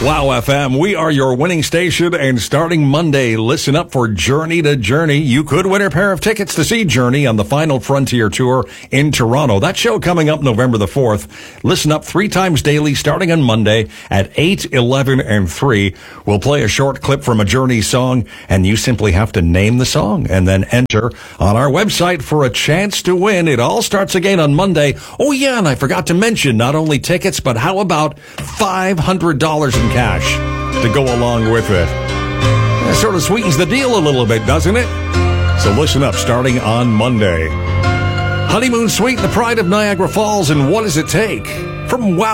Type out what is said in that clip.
Wow FM, we are your winning station, and starting Monday, listen up for Journey to Journey. You could win a pair of tickets to see Journey on the Final Frontier Tour in Toronto. That show coming up November the 4th. Listen up 3 times daily starting on Monday at 8, 11, and 3. We'll play a short clip from a Journey song, and you simply have to name the song and then enter on our website for a chance to win. It all starts again on Monday. Oh yeah, and I forgot to mention not only tickets, but how about $500 in cash to go along with it. That sort of sweetens the deal a little bit, doesn't it? So listen up, starting on Monday. Honeymoon Suite, the pride of Niagara Falls, and what does it take? From Wow.